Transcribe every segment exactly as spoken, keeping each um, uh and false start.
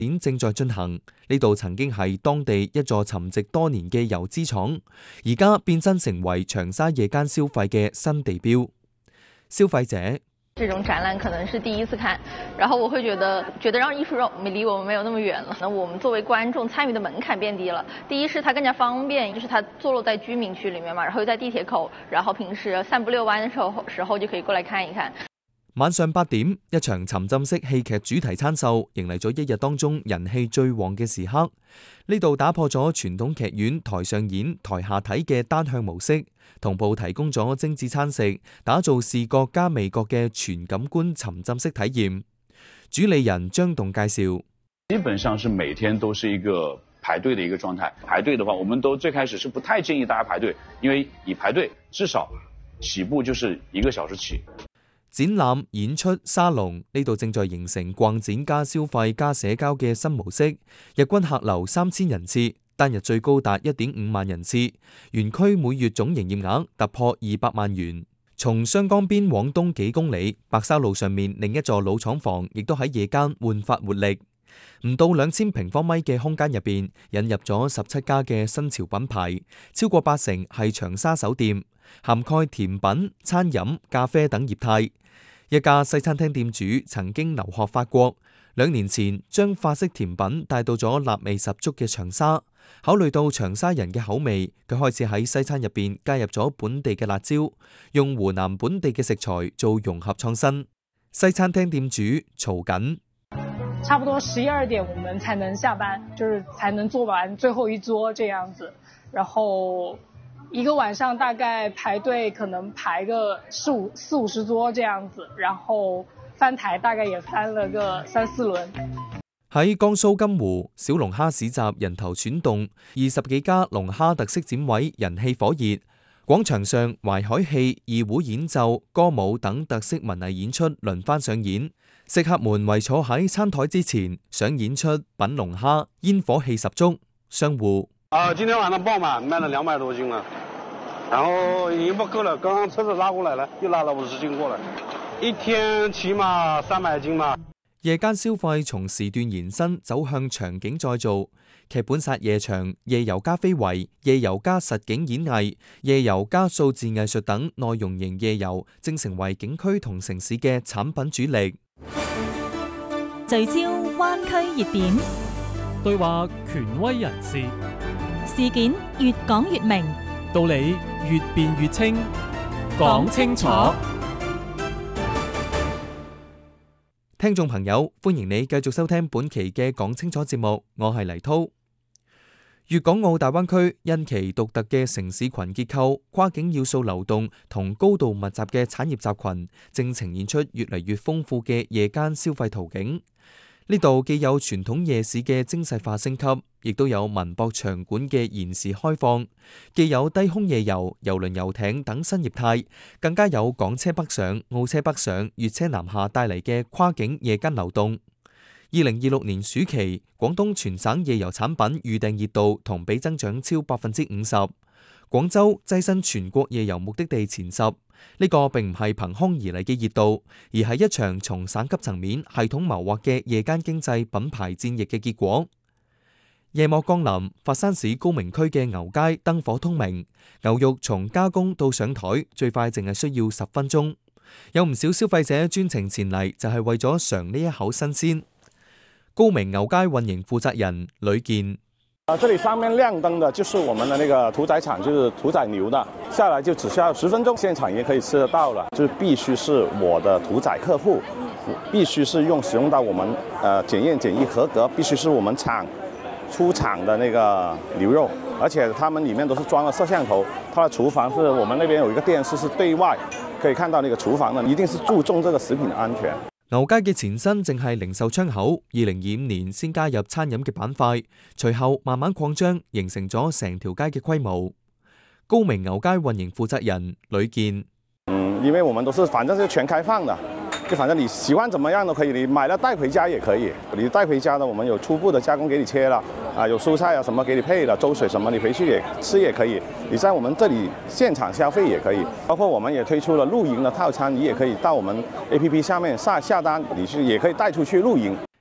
展正在進行，呢度曾經係當地一座沉寂多年嘅油資廠，而家變身成為長沙夜間消費嘅新地標。消費者。 這種展覽可能是第一次看，然後我會覺得，覺得讓藝術離我們沒有那麼遠了。那我們作為觀眾參與的門檻變低了。第一是它更加方便，就是它坐落在居民區裡面嘛，然後又在地鐵口，然後平時散步遛彎的時候時候就可以過來看一看。 晚上八點，一場沉浸式戲劇主題餐秀迎嚟咗一日當中人氣最旺嘅時刻。呢度打破咗傳統劇院台上演台下睇嘅單向模式，同步提供咗精緻餐食，打造視覺加味覺嘅全感官沉浸式體驗。主理人張棟介紹： 基本上是每天都是一個排隊的一個狀態。排隊的話，我們都最開始是不太建議大家排隊，因為你排隊至少起步就是一個小時起。 展覽、演出、沙龍呢度正在形成逛展加消費加社交嘅新模式，日均客流三千人次，單日最高達一點五萬人次，園區每月總營業額突破二百萬元。從雙江邊往東幾公里，白沙路上面另一座老廠房亦都喺夜間煥發活力。唔到兩千平方米嘅空間入邊，引入咗十七家嘅新潮品牌，超過八成係長沙手店，涵蓋甜品、餐飲、咖啡等業態。一家西餐廳店主曾經留學法國，兩年前將法式甜品帶到咗辣味十足嘅長沙。考慮到長沙人嘅口味，佢開始喺西餐入邊加入咗本地嘅辣椒，用湖南本地嘅食材做融合創新。西餐廳店主曹緊： 差不多十一二點我們才能下班，就是才能做完最後一桌這樣子，然後一個晚上大概排隊可能排個四五四五十桌這樣子，然後翻台大概也翻了個三四輪。 喺江蘇金湖，小龍蝦市集人頭攒動，二十幾家龍蝦特色展位人氣火熱。廣場上淮海戲、二胡演奏、歌舞等特色文藝演出輪番上演，食客們圍坐喺餐台之前，想演出品龍蝦，煙火氣十足。商戶： 啊，今天晚上爆滿，賣了兩百多斤了，然後已經不夠了，剛剛車子拉過來了，又拉了五十斤過來，一天起碼三百斤嘛。 夜間消費從時段延伸走向場景再造，劇本殺夜場、夜遊加非遺、夜遊加實景演藝、夜遊加數字藝術等內容型夜遊，正成為景區同城市嘅產品主力。 聚焦灣區熱點， 對話權威人士， 事件越講越明， 道理越辯越清，講清楚。 聽眾朋友，歡迎你繼續收聽本期嘅講清楚節目，我係黎濤。粵港澳大灣區因其獨特嘅城市群結構、跨境要素流動同高度密集嘅產業集群，正呈現出越嚟越豐富嘅夜間消費途徑。呢度既有傳統夜市嘅精細化升級，亦都有文博場館嘅延時開放，既有低空夜遊、郵輪遊艇等新業態，更加有港車北上、澳車北上、粵車南下帶嚟嘅跨境夜間流動。二零二六年暑期，廣東全省夜遊產品預訂熱度同比增長超百分之五十。廣州躋身全國夜遊目的地前十，呢個並唔係憑空而嚟嘅熱度，而係一場從省級層面系統謀劃嘅夜間經濟品牌戰役嘅結果。夜幕降臨，佛山市高明區嘅牛街燈火通明，牛肉從加工到上台最快淨係需要十分鐘。有唔少消費者專程前嚟，就係為咗嘗呢一口新鮮。高明牛街運營負責人呂健： 啊，這裡上面亮燈的就是我們的那個屠宰場，就是屠宰牛的，下來就只需要十分鐘，現場也可以吃得到了。就是必須是我的屠宰客戶，必須是用使用到我們呃檢驗檢疫合格，必須是我們廠出廠的那個牛肉，而且他們裡面都是裝了攝像頭，它的廚房是我們那邊有一個電視，是對外可以看到那個廚房的，一定是注重這個食品的安全。 牛街嘅前身正係零售窗口，二零二五年先加入餐飲嘅板塊，隨後慢慢擴張，形成咗成條街嘅規模。高明牛街運營負責人呂健： 嗯，因為我們都是反正是全開放的，就反正你喜歡怎麼樣都可以，你買了帶回家也可以。你帶回家的，我們有初步的加工給你切了，啊，有蔬菜啊什麼給你配了，粥水什麼你回去也吃也可以。你在我們這裡現場消費也可以，包括我們也推出了露營的套餐，你也可以到我們 A P P 下面下下單，你去也可以帶出去露營。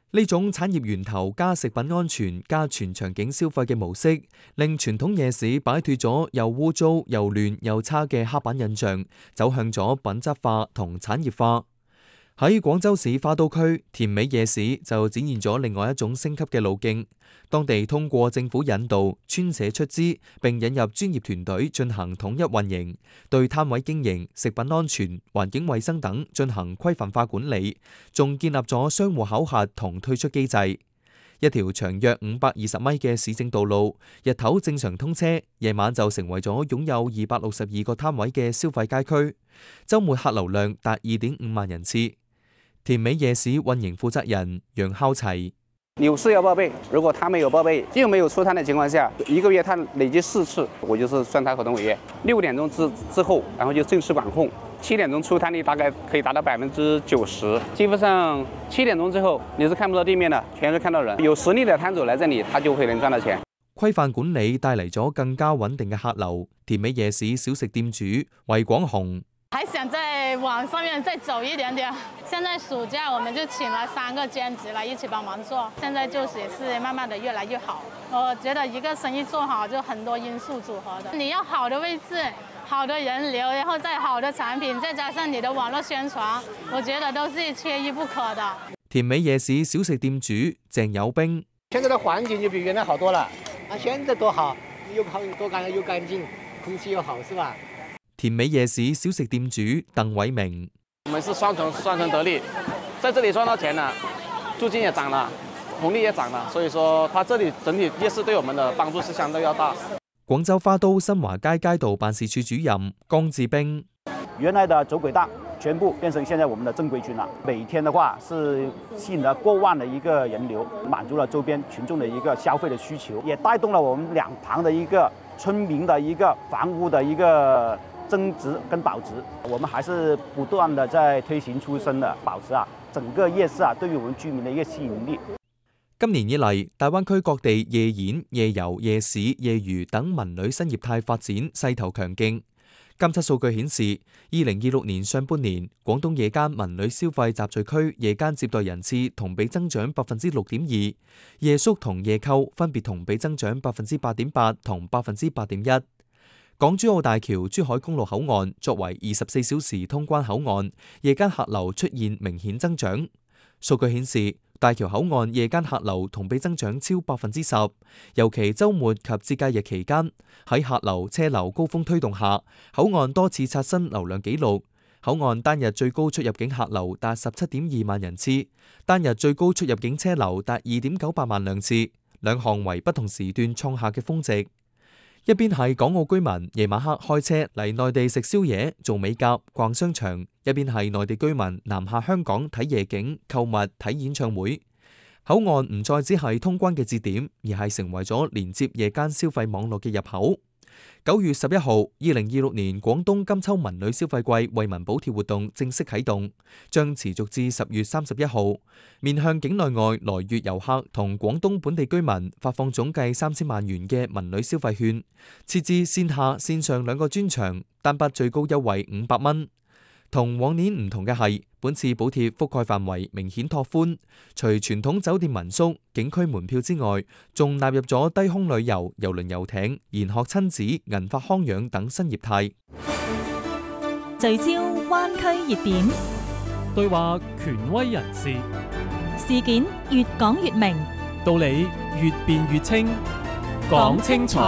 呢種產業源頭加食品安全加全場景消費嘅模式，令傳統夜市擺脫咗又污糟又亂又差嘅刻板印象，走向咗品質化同產業化。喺廣州市花都區田尾夜市就展現咗另外一種升級嘅路徑。當地通過政府引導、村社出資，並引入專業團隊進行統一運營，對攤位經營、食品安全、環境衛生等進行規範化管理，仲建立咗商戶考核同退出機制。一條長約五百二十米嘅市政道路，日頭正常通車，夜晚就成為咗擁有二百六十二個攤位嘅消費街區，週末客流量達二點五萬人次。田尾夜市運營負責人楊孝齊。 有事要報備，如果他沒有報備，又沒有出攤的情況下，一個月他累計四次，我就是算他合同違約。六點鐘之之後，然後就正式管控。七點鐘出攤率大概可以達到百分之九十，基本上七點鐘之後你是看不到地面的，全是看到人。有實力的攤主來這裡，他就會能賺到錢。 規範管理帶嚟咗更加穩定嘅客流。田尾夜市小食店主魏廣雄。 還想再往上面再走一點點。現在暑假我們就請了三個兼職來一起幫忙做，現在就是也是慢慢的越來越好。我覺得一個生意做好就很多因素組合的，你要好的位置、好的人流，然後再好的產品，再加上你的網絡宣傳，我覺得都是缺一不可的。 田尾夜市小食店主鄭有兵。 現在的環境就比原來好多了，啊，現在多好，又好多乾又乾淨，空氣又好，是吧？ 田尾夜市小食店主鄧偉明。 我們是雙重雙重得利，在這裡賺到錢了，租金也漲了，紅利也漲了，所以說它這裡整體夜市對我們的幫助是相對要大。 廣州花都新華街街道辦事處主任江志兵。 原來的走鬼檔全部變成現在我們的正規軍了，每天的話是吸引了過萬的一個人流，滿足了周邊群眾的一個消費的需求，也帶動了我們兩旁的一個村民的一個房屋的一個增值跟保值。我們還是不斷的在推行出生的保持啊，整個夜市啊對於我們居民的一個吸引力。 今年以嚟，大灣區各地夜演、夜遊、夜市、夜娛等文旅新業態發展勢頭強勁。監測數據顯示，二零二六年上半年，廣東夜間文旅消費集聚區夜間接待人次同比增長百分之六點二，夜宿同夜購分別同比增長百分之八點八同百分之八點一。港珠澳大橋珠海公路口岸作為二十四小時通關口岸，夜間客流出現明顯增長。數據顯示，大橋口岸夜間客流同比增長超百分之十，尤其週末及節假日期間，喺客流車流高峰推動下，口岸多次刷新流量紀錄。口岸單日最高出入境客流達十七點二萬人次，單日最高出入境車流達二點九八萬輛次，兩項為不同時段創下嘅峰值。一邊係港澳居民夜晚黑開車嚟內地食宵夜、做美甲、逛商場；一邊係內地居民南下香港睇夜景、購物、睇演唱會。口岸唔再只係通關嘅節點，而係成為咗連接夜間消費網絡嘅入口。九月十一號，二零二六年廣東金秋文旅消費季惠民補貼活動正式啟動，將持續至十月三十一號，面向境內外來粵遊客同廣東本地居民發放總計三千萬元嘅文旅消費券，設置線下線上兩個專場，單筆最高優惠五百蚊。同往年唔同嘅係，本次補貼覆蓋範圍明顯拓寬，除傳統酒店民宿、景區門票之外，仲納入咗低空旅遊、郵輪遊艇、研學親子、銀髮康養等新業態。 聚焦灣區熱點， 對話權威人士， 事件越講越明， 道理越辯越清，講清楚。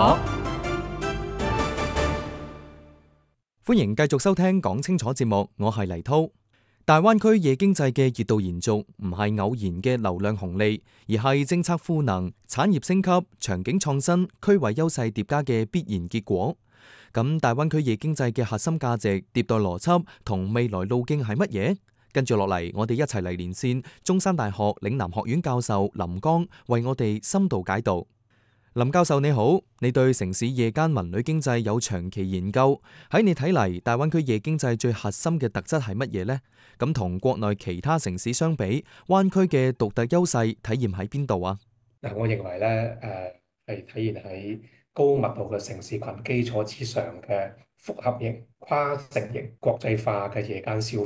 歡迎繼續收聽講清楚節目，我係黎濤。大灣區夜經濟嘅熱度延續，唔係偶然嘅流量紅利，而係政策賦能、產業升級、場景創新、區位優勢疊加嘅必然結果。咁大灣區夜經濟嘅核心價值、迭代邏輯同未來路徑係乜嘢？跟住落嚟，我哋一齊嚟連線中山大學嶺南學院教授林江，為我哋深度解讀。林教授你好，你對城市夜間文旅經濟有長期研究，喺你睇嚟，大灣區夜經濟最核心嘅特質係乜嘢呢？咁同國內其他城市相比，灣區嘅獨特優勢體現喺邊度啊？ 嗱，我認為咧，誒係體現喺高密度嘅城市群基礎之上嘅複合型、跨城型、國際化嘅夜間消費。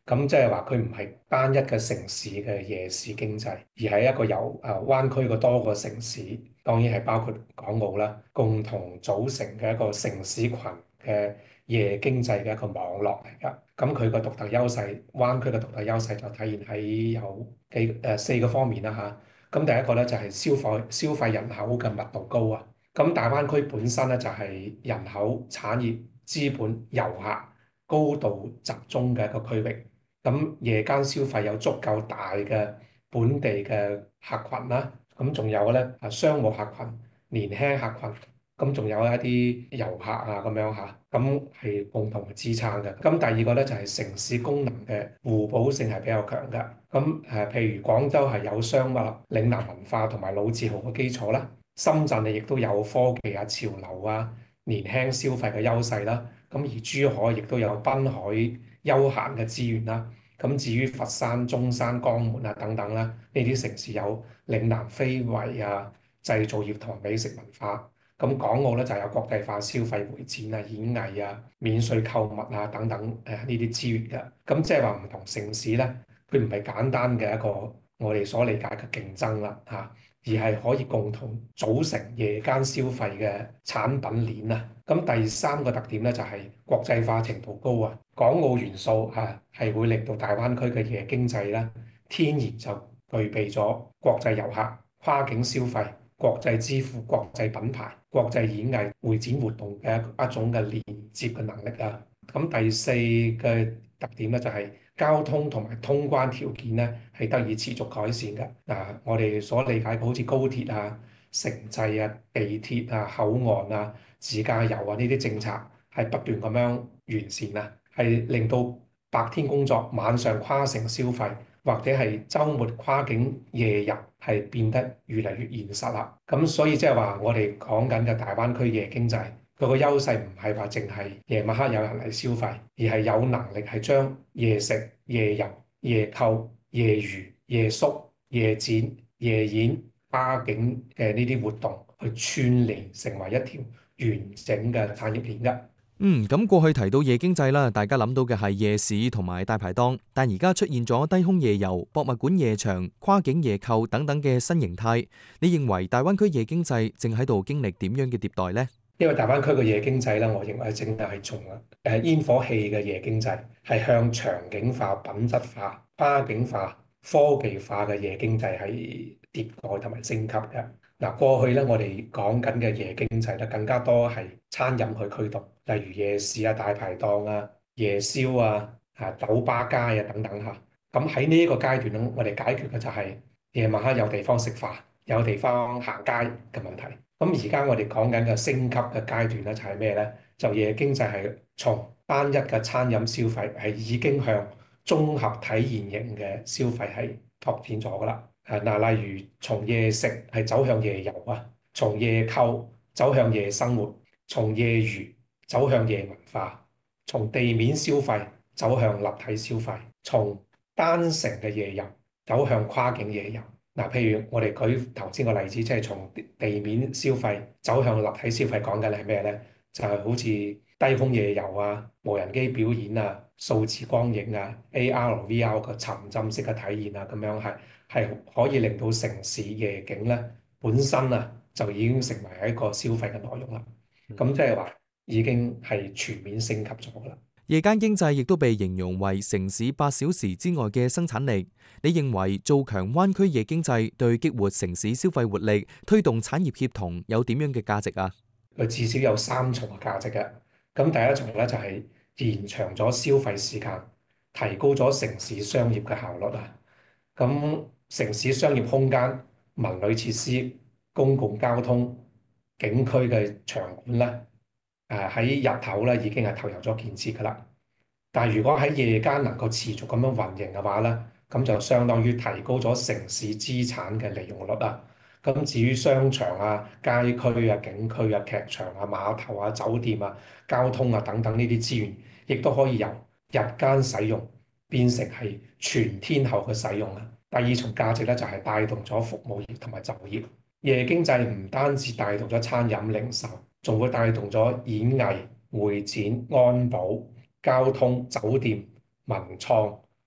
咁即係話佢唔係單一嘅城市嘅夜市經濟，而係一個由誒灣區嘅多個城市，當然係包括港澳啦，共同組成嘅一個城市群嘅夜經濟嘅一個網絡嚟㗎。咁佢個獨特優勢，灣區嘅獨特優勢就體現喺有幾誒、呃、四個方面啦嚇。咁第一個咧就係消費消費人口嘅密度高啊。咁大灣區本身咧就係人口、產業、資本、遊客高度集中嘅一個區域。咁夜間消費有足夠大嘅本地嘅客群啦，咁仲有咧啊商務客群、年輕客群，咁仲有一啲遊客啊咁樣嚇，咁係共同支撐嘅。咁第二個咧就係城市功能嘅互補性係比較強嘅。咁誒譬如廣州係有商務、嶺南文化同埋老字號嘅基礎啦，深圳亦都有科技啊、潮流啊、年輕消費嘅優勢啦。咁而珠海亦都有濱海休閒嘅資源啦。咁至於佛山、中山、江門啊等等啦，呢啲城市有嶺南非遺啊、製造業同埋美食文化。咁港澳咧就有國際化消費會展啊、演藝啊、免稅購物啊等等誒呢啲資源嘅。咁即係話唔同城市咧，佢唔係簡單嘅一個我哋所理解嘅競爭啦嚇，而係可以共同組成夜間消費嘅產品鏈啊。咁第三個特點咧就係國際化程度高啊，港澳元素嚇係會令到大灣區嘅夜經濟咧天然就具備咗國際遊客、跨境消費、國際支付、國際品牌、國際演藝會展活動嘅一種嘅連接嘅能力啊。咁第四嘅特點咧就係交通同埋通關條件咧係得以持續改善嘅。嗱，我哋所理解嘅好似高鐵啊、城際啊、地鐵啊、口岸啊、自駕遊啊呢啲政策係不斷咁樣完善啊，係令到白天工作、晚上跨城消費或者係週末跨境夜遊係變得越嚟越現實啦。咁所以即係話我哋講緊嘅大灣區夜經濟，佢個優勢唔係話淨係夜晚黑有人嚟消費，而係有能力係將夜食、夜遊、夜購、夜娛、夜宿、夜展、夜演、跨境嘅呢啲活動去串聯成為一條完整嘅產業鏈嘅。 嗯，咁過去提到夜經濟啦，大家諗到嘅係夜市同埋大排檔，但而家出現咗低空夜遊、博物館夜場、跨境夜購等等嘅新形態。你認為大灣區夜經濟正喺度經歷點樣嘅迭代呢？ 因為大灣區嘅夜經濟咧，我認為正係從誒煙火氣嘅夜經濟係向場景化、品質化、跨境化、科技化嘅夜經濟係迭代同埋升級嘅。嗱，過去咧我哋講緊嘅夜經濟咧，更加多係餐飲去驅動，例如夜市啊、大排檔啊、夜宵啊、啊酒吧街啊等等嚇。咁喺呢一個階段咧，我哋解決嘅就係夜晚黑有地方食飯、有地方行街嘅問題。咁而家我哋講緊嘅升級嘅階段咧，就係咩咧？就夜經濟係從單一嘅餐飲消費係已經向綜合體驗型嘅消費係拓展咗噶啦。誒嗱，例如從夜食係走向夜遊啊，從夜購走向夜生活，從夜娛走向夜文化，從地面消費走向立體消費，從單城嘅夜遊走向跨境夜遊。嗱，譬如我哋舉頭先個例子，即係從地面消費走向立體消費，講緊係咩咧？就係好似低空夜遊啊、無人機表演啊、數字光影啊、A R、V R 嘅沉浸式嘅體驗啊，咁樣係係可以令到城市夜景咧本身啊就已經成為一個消費嘅內容啦。咁即係話已經係全面升級咗㗎啦。 夜間經濟亦都被形容為城市八小時之外嘅生產力。你認為做強灣區夜經濟對激活城市消費活力、推動產業協同有點樣嘅價值啊？ 佢至少有三重嘅價值嘅。咁第一重咧就係延長咗消費時間，提高咗城市商業嘅效率啊。咁城市商業空間、文旅設施、公共交通、景區嘅場館咧，誒喺日頭咧已經係投入咗建設㗎啦。但係如果喺夜間能夠持續咁樣運營嘅話咧，咁就相當於提高咗城市資產嘅利用率啊。咁至於商場啊、街區啊、景區啊、劇場啊、碼頭啊、酒店啊、交通啊等等呢啲資源，亦都可以由日間使用變成係全天候嘅使用啊。第二重價值咧就係帶動咗服務業同埋就業。夜經濟唔單止帶動咗餐飲零售，仲會帶動咗演藝、會展、安保、交通、酒店、文創、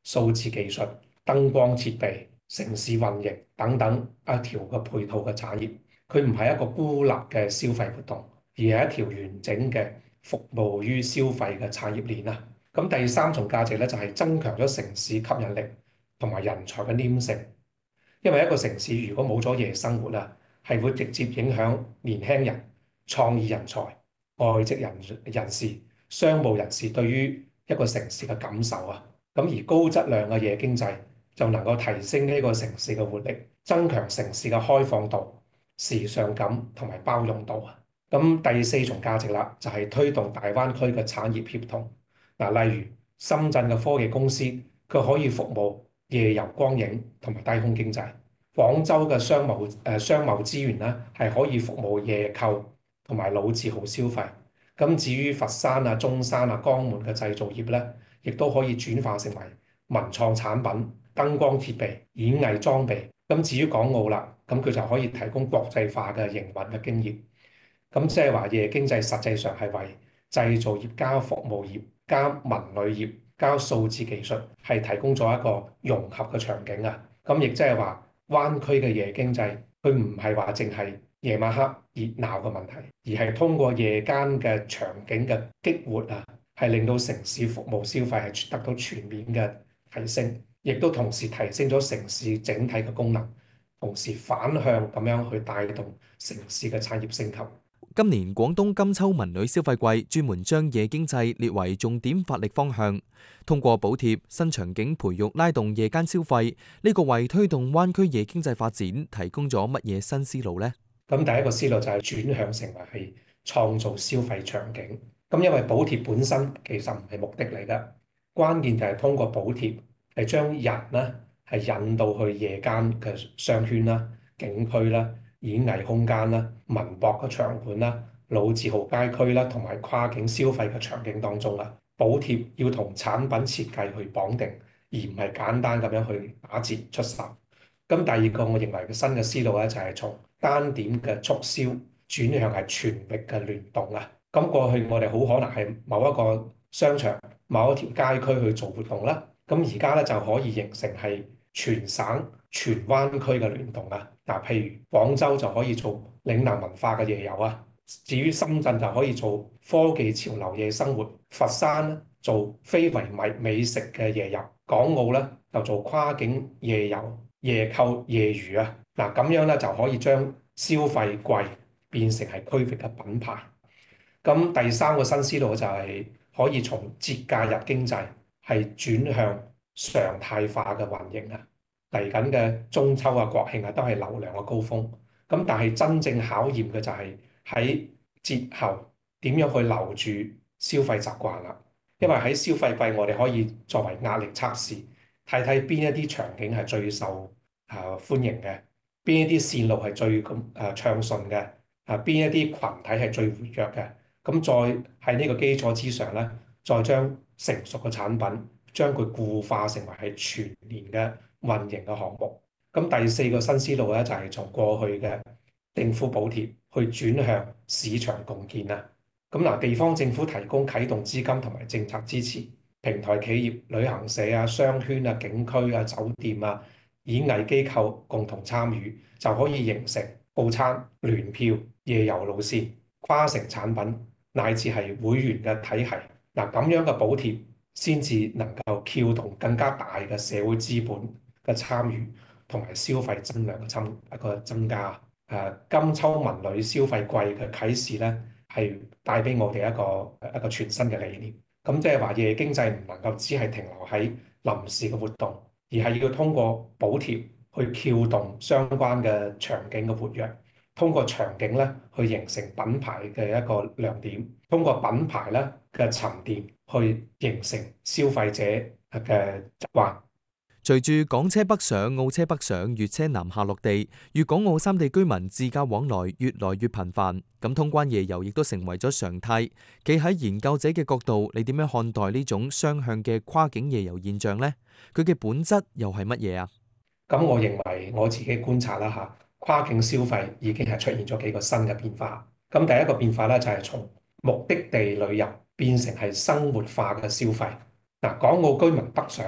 數字技術、燈光設備、城市運營等等一條嘅配套嘅產業。佢唔係一個孤立嘅消費活動，而係一條完整嘅服務於消費嘅產業鏈啊。咁第三重價值咧就係增強咗城市吸引力同埋人才嘅黏性。因為一個城市如果冇咗夜生活啊，係會直接影響年輕人、創意人才、外籍人人士、商務人士對於一個城市嘅感受啊。咁而高質量嘅夜經濟就能夠提升呢個城市嘅活力，增強城市嘅開放度、時尚感同埋包容度啊。咁第四重價值啦，就係推動大灣區嘅產業協同。嗱，例如深圳嘅科技公司，佢可以服務夜遊光影同埋低空經濟；廣州嘅商務誒商貿資源咧，係可以服務夜購同埋老字號消費。咁至於佛山啊、中山啊、江門嘅製造業咧，亦都可以轉化成為文創產品、燈光設備、演藝裝備。咁至於港澳啦，咁佢就可以提供國際化嘅營運嘅經驗。咁即係話夜經濟實際上係為製造業加服務業加文旅業加數字技術係提供咗一個融合嘅場景啊！咁亦即係話灣區嘅夜經濟，佢唔係話淨係夜晚黑熱鬧嘅問題，而係通過夜間嘅場景嘅激活啊，係令到城市服務消費係得到全面嘅提升，亦都同時提升咗城市整體嘅功能，同時反向咁樣去帶動城市嘅產業升級。 今年廣東金秋文旅消費季專門將夜經濟列為重點發力方向，通過補貼、新場景培育拉動夜間消費，呢個為推動灣區夜經濟發展提供咗乜嘢新思路呢？ 咁第一個思路就係轉向成為係創造消費場景。咁因為補貼本身其實唔係目的嚟㗎，關鍵就係通過補貼係將人呢係引導去夜間嘅商圈啦、景區啦、演藝空間啦、文博嘅場館啦、老字號街區啦，同埋跨境消費嘅場景當中啦。補貼要同產品設計去綁定，而唔係簡單咁樣去打折出售。咁第二個我認為嘅新嘅思路咧，就係從單點嘅促銷轉向係全域嘅聯動啊。咁過去我哋好可能係某一個商場、某一條街區去做活動啦。咁而家咧就可以形成係全省、全灣區嘅聯動啊！嗱，譬如廣州就可以做嶺南文化嘅夜遊啊，至於深圳就可以做科技潮流夜生活，佛山咧做非遺美美食嘅夜遊，港澳咧就做跨境夜遊、夜購、夜娛啊！嗱，咁樣咧就可以將消費季變成係區域嘅品牌。咁第三個新思路就係可以從節假日經濟係轉向常態化嘅運營啊！嚟緊嘅中秋啊、國慶啊，都係流量嘅高峰。咁但係真正考驗嘅就係喺節後點樣去留住消費習慣啦。因為喺消費季，我哋可以作為壓力測試，睇睇邊一啲場景係最受啊歡迎嘅，邊一啲線路係最咁啊暢順嘅，啊邊一啲群體係最活躍嘅。咁再喺呢個基礎之上咧，再將成熟嘅產品將佢固化成為係全年嘅運營嘅項目。咁第四個新思路咧，就係從過去嘅政府補貼去轉向市場共建啊。咁嗱，地方政府提供啟動資金同埋政策支持，平台企業、旅行社啊、商圈啊、景區啊、酒店啊、演藝機構共同參與，就可以形成套餐、聯票、夜遊路線、跨城產品乃至係會員嘅體系。嗱，咁樣嘅補貼先至能夠撬動更加大嘅社會資本嘅參與同埋消費增量嘅增一個增加。誒，金秋文旅消費季嘅啟示咧，係帶俾我哋一個一個全新嘅理念。咁即係話夜經濟唔能夠只係停留喺臨時嘅活動，而係要通過補貼去撬動相關嘅場景嘅活躍，通過場景咧去形成品牌嘅一個亮點，通過品牌咧嘅沉澱去形成消費者嘅習慣。 隨住港車北上、澳車北上、粵車南下落地，粵港澳三地居民自駕往來越來越頻繁，咁通關夜遊亦都成為咗常態。企喺研究者嘅角度，你點樣看待呢種雙向嘅跨境夜遊現象呢？佢嘅本質又係乜嘢啊？ 咁我認為我自己觀察啦嚇，跨境消費已經係出現咗幾個新嘅變化。咁第一個變化咧就係從目的地旅遊變成係生活化嘅消費。嗱，港澳居民北上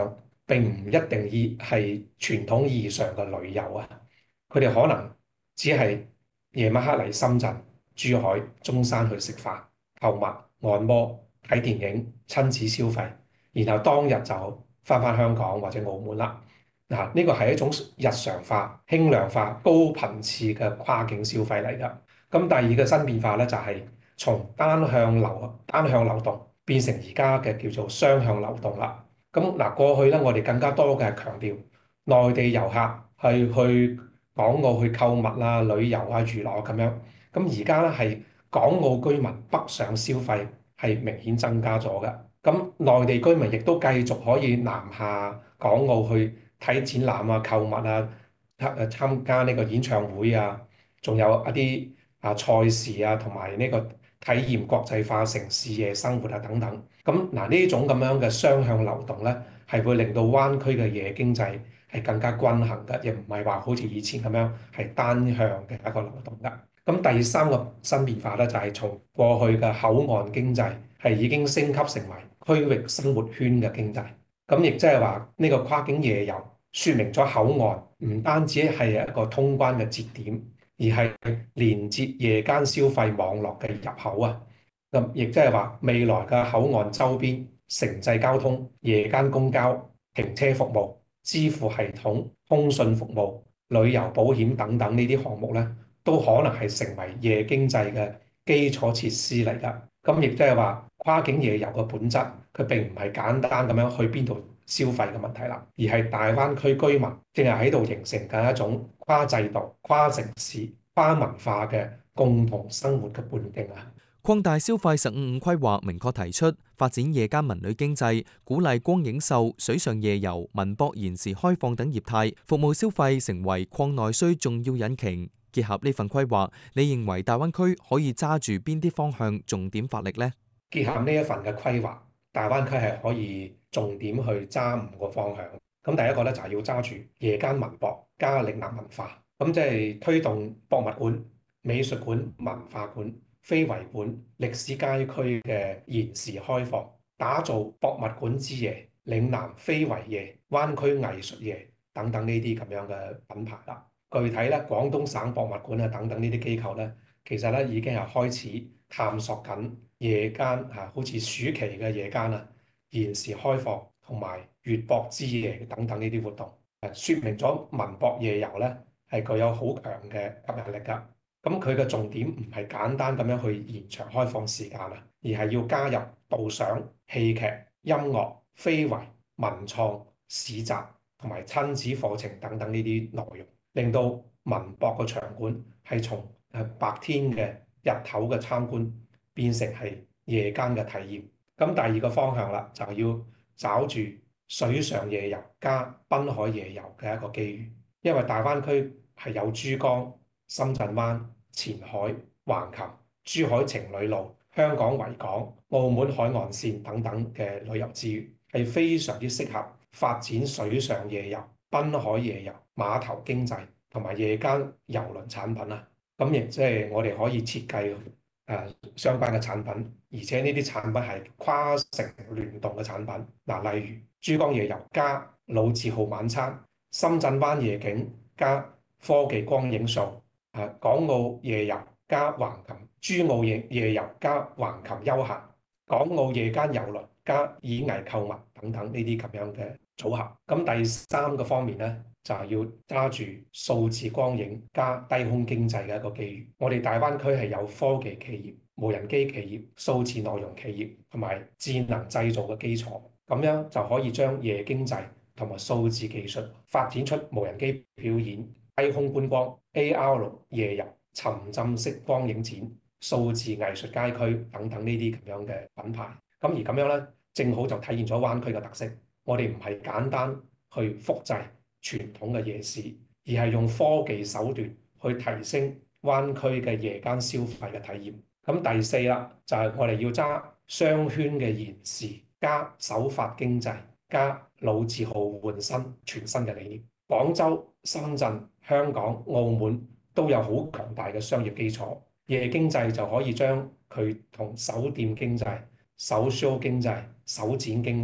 並唔一定意係傳統意義上嘅旅遊啊，佢哋可能只係夜晚黑嚟深圳、珠海、中山去食飯、購物、按摩、睇電影、親子消費，然後當日就翻返香港或者澳門啦。嗱，呢個係一種日常化、輕量化、高頻次嘅跨境消費嚟㗎。咁第二個新變化咧，就係從單向流單向流動變成而家嘅叫做雙向流動啦。咁嗱，過去咧我哋更加多嘅係強調內地遊客係去港澳去購物啊、旅遊啊、娛樂咁樣。咁而家咧係港澳居民北上消費係明顯增加咗嘅。咁內地居民亦都繼續可以南下港澳去睇展覽啊、購物啊、誒參加呢個演唱會啊，仲有一啲啊賽事啊，同埋呢個體驗國際化城市夜生活啊等等。咁嗱，呢種咁樣嘅雙向流動咧，係會令到灣區嘅夜經濟係更加均衡嘅，亦唔係話好似以前咁樣係單向嘅一個流動㗎。咁第三個新變化咧，就係從過去嘅口岸經濟係已經升級成為區域生活圈嘅經濟。咁亦即係話呢個跨境夜遊，説明咗口岸唔單止係一個通關嘅節點，而係連接夜間消費網絡嘅入口啊！咁亦即係話未來嘅口岸周邊城際交通、夜間公交、停車服務、支付系統、通訊服務、旅遊保險等等呢啲項目咧，都可能係成為夜經濟嘅基礎設施嚟㗎。咁亦即係話跨境夜遊嘅本質，佢並唔係簡單咁樣去邊度消費嘅問題啦，而係大灣區居民正係喺度形成緊一種跨制度、跨城市、跨文化嘅共同生活嘅半徑啊！ 擴大消費十五五規劃明確提出發展夜間文旅經濟，鼓勵光影秀、水上夜遊、文博延時開放等業態，服務消費成為擴內需重要引擎。結合呢份規劃，你認為大灣區可以揸住邊啲方向重點發力呢？ 結合呢一份嘅規劃，大灣區係可以重點去揸五個方向。咁第一個咧就係要揸住夜間文博加嶺南文化，咁即係推動博物館、美術館、文化館、非遺館、歷史街區嘅延時開放，打造博物館之夜、嶺南非遺夜、灣區藝術夜等等呢啲咁樣嘅品牌啦。具體咧，廣東省博物館啊等等呢啲機構咧，其實咧已經係開始探索緊夜間啊，好似暑期嘅夜間啊，延時開放同埋粵博之夜等等呢啲活動，誒説明咗文博夜遊咧係具有好強嘅吸引力㗎。咁佢嘅重點唔係簡單咁樣去延長開放時間啊，而係要加入導賞、戲劇、音樂、非遺、文創、市集同埋親子課程等等呢啲內容，令到文博嘅場館係從誒白天嘅日頭嘅參觀變成係夜間嘅體驗。咁第二個方向啦，就係要找住水上夜遊加濱海夜遊嘅一個機遇，因為大灣區係有珠江、深圳灣、前海、橫琴、珠海情侶路、香港維港、澳門海岸線等等嘅旅遊資源，係非常之適合發展水上夜遊、濱海夜遊、碼頭經濟同埋夜間郵輪產品啊！咁亦即係我哋可以設計誒相關嘅產品，而且呢啲產品係跨城聯動嘅產品。嗱，例如珠江夜遊加老字號晚餐、深圳灣夜景加科技光影秀。啊！港澳夜遊加橫琴，珠澳夜夜遊加橫琴休閒，港澳夜間郵輪加演藝購物等等呢啲咁樣嘅組合。咁第三個方面咧，就係要揸住數字光影加低空經濟嘅一個機遇。我哋大灣區係有科技企業、無人機企業、數字內容企業同埋智能製造嘅基礎，咁樣就可以將夜經濟同埋數字技術發展出無人機表演、低空觀光、A R 夜遊、沉浸式光影展、數字藝術街區等等呢啲咁樣嘅品牌。咁而咁樣咧，正好就體現咗灣區嘅特色。我哋唔係簡單去複製傳統嘅夜市，而係用科技手段去提升灣區嘅夜間消費嘅體驗。咁第四啦，就係我哋要揸雙圈嘅延時加首發經濟加老字號換新全新嘅理念。廣州、深圳、香港、澳門都有好強大嘅商業基礎，夜經濟就可以將佢同首店經濟、首 show 經濟、首展經濟、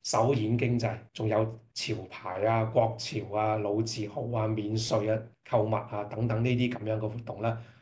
首演經濟，仲有潮牌啊、國潮啊、老字號啊、免稅啊、購物啊等等呢啲咁樣嘅活動咧，